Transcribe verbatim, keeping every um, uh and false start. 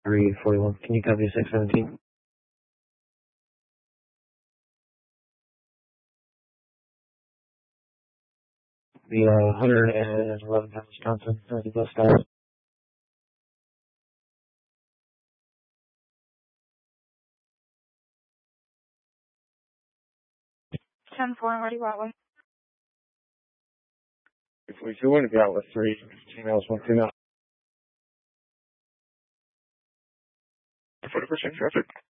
three forty-one. Can you copy six seventeen? The uh, one hundred eleven pound Wisconsin, the bus stop. ten four, ready, Broadway. If we do want to be out with three females, one female. forty percent traffic.